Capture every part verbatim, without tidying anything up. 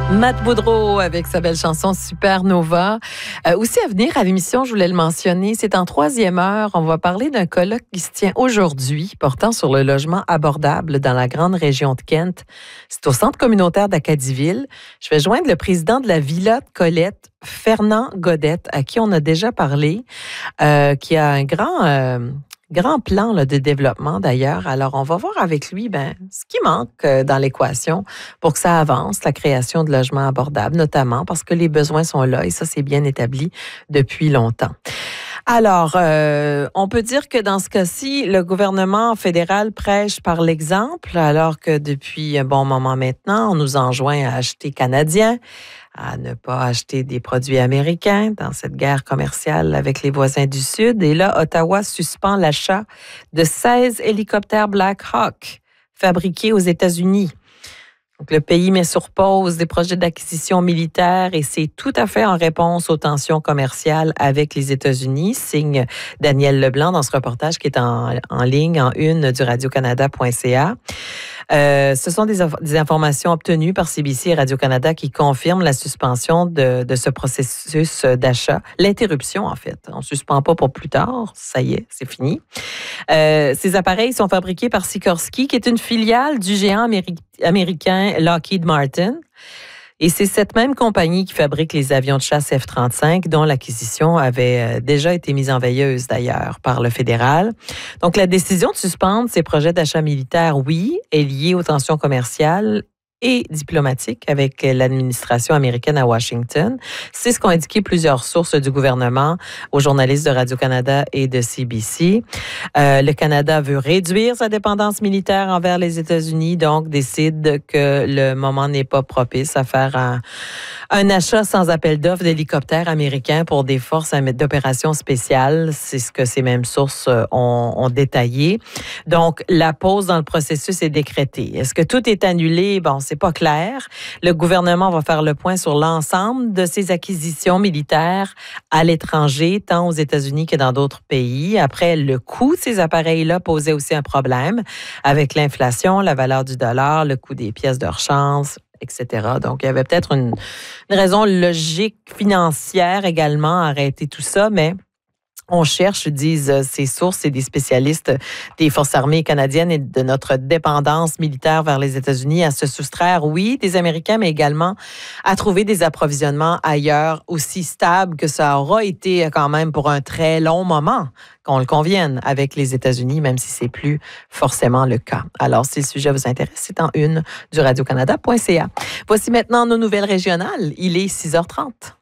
Matt Boudreau avec sa belle chanson Supernova. Euh, aussi à venir à l'émission, je voulais le mentionner, c'est en troisième heure. On va parler d'un colloque qui se tient aujourd'hui portant sur le logement abordable dans la grande région de Kent. C'est au centre communautaire d'Acadieville. Je vais joindre le président de la Villa de Colette, Fernand Godette, à qui on a déjà parlé, euh, qui a un grand... Euh, Grand plan là, de développement d'ailleurs. Alors, on va voir avec lui ben, ce qui manque euh, dans l'équation pour que ça avance, la création de logements abordables, notamment parce que les besoins sont là et ça, c'est bien établi depuis longtemps. Alors, euh, on peut dire que dans ce cas-ci, le gouvernement fédéral prêche par l'exemple, alors que depuis un bon moment maintenant, on nous enjoint à acheter canadien, à ne pas acheter des produits américains dans cette guerre commerciale avec les voisins du Sud. Et là, Ottawa suspend l'achat de seize hélicoptères Black Hawk fabriqués aux États-Unis. Donc, le pays met sur pause des projets d'acquisition militaire et c'est tout à fait en réponse aux tensions commerciales avec les États-Unis, signe Daniel Leblanc dans ce reportage qui est en, en ligne, en une du radio canada point c a. Euh, ce sont des, des informations obtenues par C B C et Radio-Canada qui confirment la suspension de, de ce processus d'achat. L'interruption, en fait. On ne suspend pas pour plus tard. Ça y est, c'est fini. Euh, ces appareils sont fabriqués par Sikorsky, qui est une filiale du géant améri- américain Lockheed Martin. Et c'est cette même compagnie qui fabrique les avions de chasse F trente-cinq, dont l'acquisition avait déjà été mise en veilleuse, d'ailleurs, par le fédéral. Donc, la décision de suspendre ces projets d'achat militaire, oui, est liée aux tensions commerciales et diplomatiques avec l'administration américaine à Washington. C'est ce qu'ont indiqué plusieurs sources du gouvernement aux journalistes de Radio-Canada et de C B C. Euh, le Canada veut réduire sa dépendance militaire envers les États-Unis, donc décide que le moment n'est pas propice à faire un, un achat sans appel d'offres d'hélicoptères américains pour des forces d'opération spéciales. C'est ce que ces mêmes sources ont, ont détaillé. Donc, la pause dans le processus est décrétée. Est-ce que tout est annulé? Bon, c'est pas clair. Le gouvernement va faire le point sur l'ensemble de ses acquisitions militaires à l'étranger, tant aux États-Unis que dans d'autres pays. Après, le coût de ces appareils-là posait aussi un problème avec l'inflation, la valeur du dollar, le coût des pièces de rechange, et cetera. Donc, il y avait peut-être une, une raison logique financière également à arrêter tout ça, mais on cherche, disent ces sources et des spécialistes des forces armées canadiennes et de notre dépendance militaire vers les États-Unis à se soustraire, oui, des Américains, mais également à trouver des approvisionnements ailleurs aussi stables que ça aura été quand même pour un très long moment, qu'on le convienne, avec les États-Unis, même si c'est plus forcément le cas. Alors, si le sujet vous intéresse, c'est en une du radio canada point c a. Voici maintenant nos nouvelles régionales. Il est six heures trente.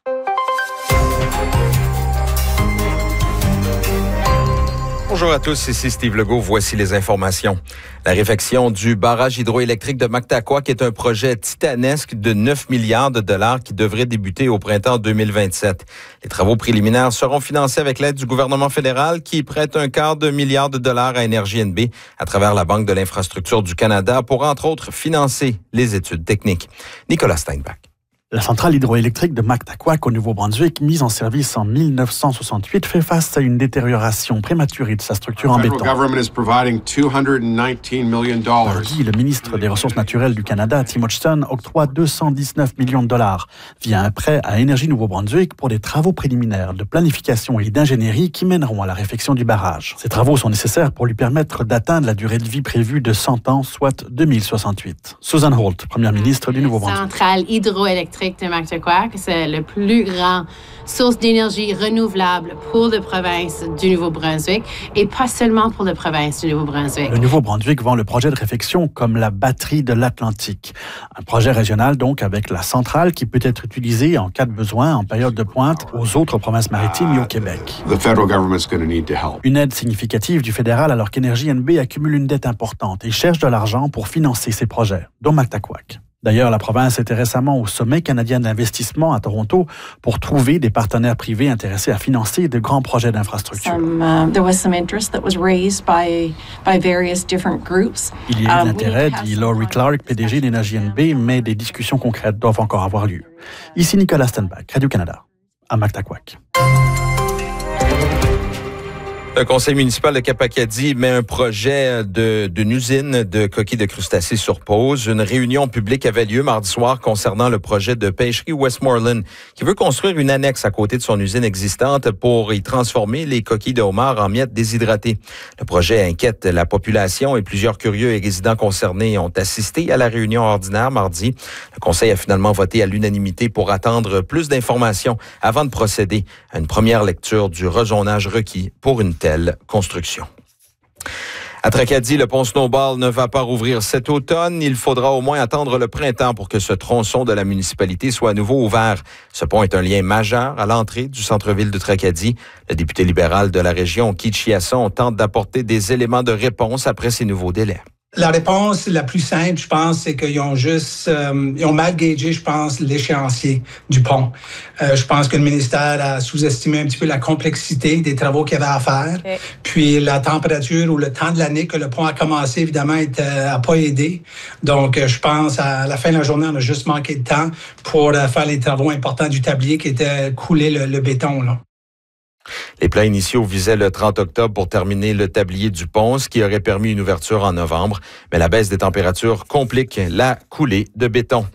Bonjour à tous, ici Steve Legault. Voici les informations. La réfection du barrage hydroélectrique de Mactaquac est un projet titanesque de neuf milliards de dollars qui devrait débuter au printemps deux mille vingt-sept. Les travaux préliminaires seront financés avec l'aide du gouvernement fédéral qui prête un quart de milliard de dollars à Énergie N B à travers la Banque de l'infrastructure du Canada pour, entre autres, financer les études techniques. Nicolas Steinbach. La centrale hydroélectrique de Mactaquac au Nouveau-Brunswick, mise en service en mille neuf cent soixante-huit, fait face à une détérioration prématurée de sa structure en béton. Mardi, le ministre des Ressources naturelles du Canada, Tim Hodgson, octroie deux cent dix-neuf millions de dollars via un prêt à Énergie Nouveau-Brunswick pour des travaux préliminaires de planification et d'ingénierie qui mèneront à la réfection du barrage. Ces travaux sont nécessaires pour lui permettre d'atteindre la durée de vie prévue de cent ans, soit deux mille soixante-huit. Susan Holt, première ministre du Nouveau-Brunswick. Centrale hydroélectrique de Mactaquac, c'est la plus grande source d'énergie renouvelable pour la province du Nouveau-Brunswick et pas seulement pour la province du Nouveau-Brunswick. Le Nouveau-Brunswick vend le projet de réfection comme la batterie de l'Atlantique. Un projet régional donc avec la centrale qui peut être utilisée en cas de besoin en période de pointe aux autres provinces maritimes et au Québec. Une aide significative du fédéral alors qu'Énergie N B accumule une dette importante et cherche de l'argent pour financer ses projets, dont Mactaquac. D'ailleurs, la province était récemment au sommet canadien d'investissement à Toronto pour trouver des partenaires privés intéressés à financer de grands projets d'infrastructure. Some, uh, there was some interest that was raised by, by various different groups. Il y a eu de l'intérêt, dit Laurie Clark, P D G d'Énergie N B, mais des discussions concrètes doivent encore avoir lieu. Ici Nicolas Stenbach, Radio-Canada, à Mactaquac. Le conseil municipal de Cap-Acadie met un projet de, d'une usine de coquilles de crustacés sur pause. Une réunion publique avait lieu mardi soir concernant le projet de pêcherie Westmoreland qui veut construire une annexe à côté de son usine existante pour y transformer les coquilles de homard en miettes déshydratées. Le projet inquiète la population et plusieurs curieux et résidents concernés ont assisté à la réunion ordinaire mardi. Le conseil a finalement voté à l'unanimité pour attendre plus d'informations avant de procéder à une première lecture du rezonage requis pour une telle construction. À Tracadie, le pont Snowball ne va pas rouvrir cet automne. Il faudra au moins attendre le printemps pour que ce tronçon de la municipalité soit à nouveau ouvert. Ce pont est un lien majeur à l'entrée du centre-ville de Tracadie. Le député libéral de la région, Keith Chiasson, tente d'apporter des éléments de réponse après ces nouveaux délais. La réponse la plus simple, je pense, c'est qu'ils ont juste, euh, ils ont mal gagé, je pense, l'échéancier du pont. Euh, je pense que le ministère a sous-estimé un petit peu la complexité des travaux qu'il y avait à faire. Okay. Puis la température ou le temps de l'année que le pont a commencé, évidemment, n'a pas aidé. Donc, je pense, à la fin de la journée, on a juste manqué de temps pour euh, faire les travaux importants du tablier qui était couler le, le béton, là. Les plans initiaux visaient le trente octobre pour terminer le tablier du pont, ce qui aurait permis une ouverture en novembre. Mais la baisse des températures complique la coulée de béton.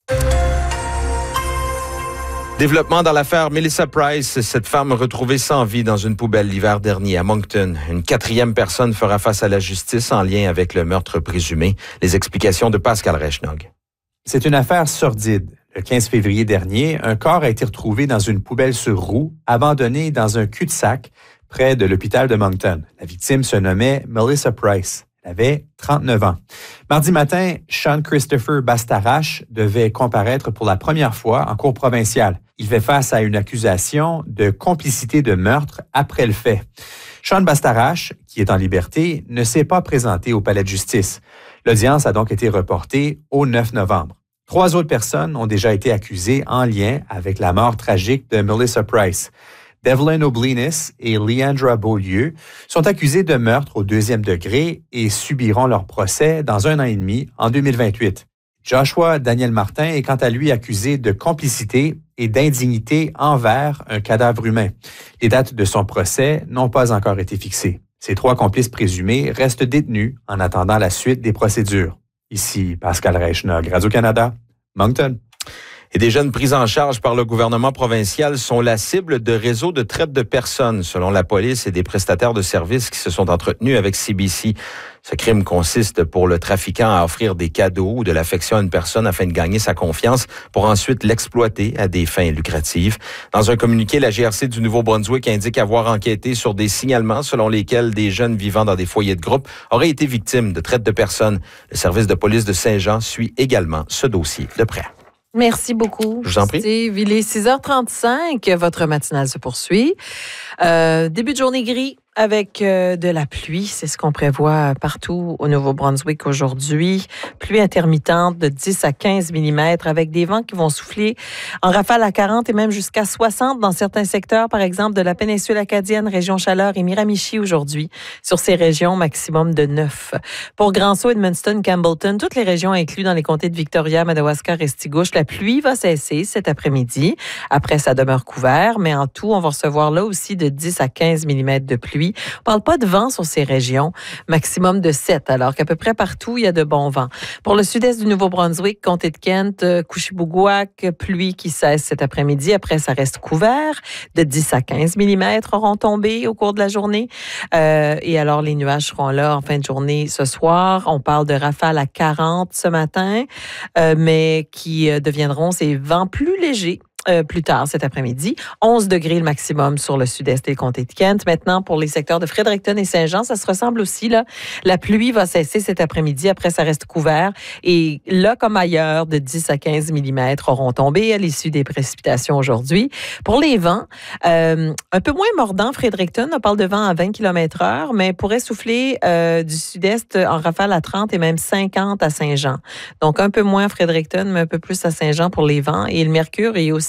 Développement dans l'affaire Melissa Price, cette femme retrouvée sans vie dans une poubelle l'hiver dernier à Moncton. Une quatrième personne fera face à la justice en lien avec le meurtre présumé. Les explications de Pascal Reichnog. C'est une affaire sordide. Le quinze février dernier, un corps a été retrouvé dans une poubelle sur roue, abandonné dans un cul-de-sac près de l'hôpital de Moncton. La victime se nommait Melissa Price. Elle avait trente-neuf ans. Mardi matin, Sean Christopher Bastarache devait comparaître pour la première fois en cour provinciale. Il fait face à une accusation de complicité de meurtre après le fait. Sean Bastarache, qui est en liberté, ne s'est pas présenté au palais de justice. L'audience a donc été reportée au neuf novembre. Trois autres personnes ont déjà été accusées en lien avec la mort tragique de Melissa Price. Devlin O'Blinis et Leandra Beaulieu sont accusés de meurtre au deuxième degré et subiront leur procès dans un an et demi en deux mille vingt-huit. Joshua Daniel Martin est quant à lui accusé de complicité et d'indignité envers un cadavre humain. Les dates de son procès n'ont pas encore été fixées. Ces trois complices présumés restent détenus en attendant la suite des procédures. Ici Pascal Reichnog, Radio-Canada, Moncton. Et des jeunes pris en charge par le gouvernement provincial sont la cible de réseaux de traite de personnes, selon la police et des prestataires de services qui se sont entretenus avec C B C. Ce crime consiste pour le trafiquant à offrir des cadeaux ou de l'affection à une personne afin de gagner sa confiance pour ensuite l'exploiter à des fins lucratives. Dans un communiqué, la G R C du Nouveau-Brunswick indique avoir enquêté sur des signalements selon lesquels des jeunes vivant dans des foyers de groupe auraient été victimes de traite de personnes. Le service de police de Saint-Jean suit également ce dossier de près. Merci beaucoup. Je vous en prie. Steve, il est six heures trente-cinq. Votre matinale se poursuit. Euh, début de journée gris avec euh, de la pluie. C'est ce qu'on prévoit partout au Nouveau-Brunswick aujourd'hui. Pluie intermittente de dix à quinze millimètres avec des vents qui vont souffler en rafale à quarante et même jusqu'à soixante dans certains secteurs, par exemple de la péninsule acadienne, région Chaleur et Miramichi aujourd'hui. Sur ces régions, maximum de neuf. Pour Grand-Sault, Edmundston, Campbellton, toutes les régions incluses dans les comtés de Victoria, Madawaska, Restigouche, la pluie va cesser cet après-midi. Après, ça demeure couvert, mais en tout, on va recevoir là aussi de dix à quinze millimètres de pluie. On ne parle pas de vent sur ces régions, maximum de sept, alors qu'à peu près partout, il y a de bons vents. Pour le sud-est du Nouveau-Brunswick, comté de Kent, Couchibougouac, pluie qui cesse cet après-midi. Après, ça reste couvert. De dix à quinze millimètres auront tombé au cours de la journée. Euh, et alors, les nuages seront là en fin de journée ce soir. On parle de rafales à quarante ce matin, euh, mais qui euh, deviendront ces vents plus légers. Euh, plus tard cet après-midi. onze degrés le maximum sur le sud-est et le comté de Kent. Maintenant, pour les secteurs de Fredericton et Saint-Jean, ça se ressemble aussi. Là. La pluie va cesser cet après-midi. Après, ça reste couvert. Et là, comme ailleurs, de dix à quinze millimètres auront tombé à l'issue des précipitations aujourd'hui. Pour les vents, euh, un peu moins mordant, Fredericton, on parle de vent à vingt kilomètres heure, mais pourrait souffler euh, du sud-est en rafale à trente et même cinquante à Saint-Jean. Donc, un peu moins à Fredericton, mais un peu plus à Saint-Jean pour les vents. Et le mercure est aussi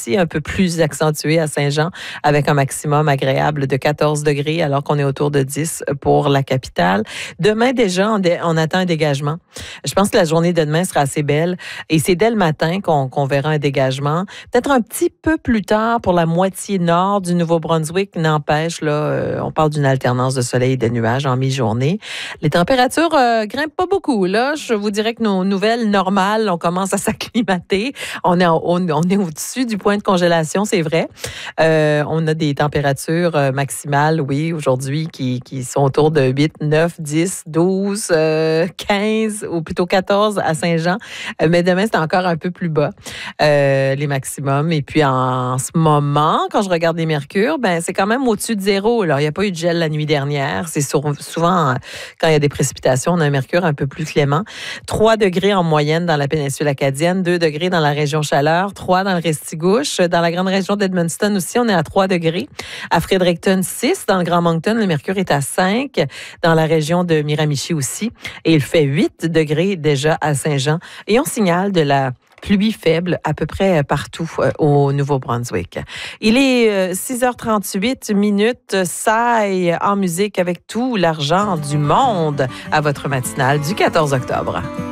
aussi un peu plus accentué à Saint-Jean avec un maximum agréable de quatorze degrés alors qu'on est autour de dix pour la capitale. Demain déjà, on, dé, on attend un dégagement. Je pense que la journée de demain sera assez belle et c'est dès le matin qu'on, qu'on verra un dégagement. Peut-être un petit peu plus tard pour la moitié nord du Nouveau-Brunswick, n'empêche, là, euh, on parle d'une alternance de soleil et de nuages en mi-journée. Les températures euh, grimpent pas beaucoup. Là, je vous dirais que nos nouvelles normales, on commence à s'acclimater. On est, en, on, on est au-dessus du point de congélation, c'est vrai. Euh, on a des températures euh, maximales, oui, aujourd'hui, qui, qui sont autour de huit, neuf, dix, douze, euh, quinze ou plutôt quatorze à Saint-Jean. Euh, mais demain, c'est encore un peu plus bas, euh, les maximums. Et puis, en, en ce moment, quand je regarde les mercures, ben, c'est quand même au-dessus de zéro. Alors, il n'y a pas eu de gel la nuit dernière. C'est sur, souvent, quand il y a des précipitations, on a un mercure un peu plus clément. trois degrés en moyenne dans la péninsule acadienne, deux degrés dans la région Chaleur, trois dans le Restigouche. Dans la grande région d'Edmundston aussi, on est à trois degrés. À Fredericton, six. Dans le Grand Moncton, le mercure est à cinq. Dans la région de Miramichi aussi. Et il fait huit degrés déjà à Saint-Jean. Et on signale de la pluie faible à peu près partout au Nouveau-Brunswick. Il est six heures trente-huit minutes. Saille en musique avec tout l'argent du monde à votre matinale du quatorze octobre.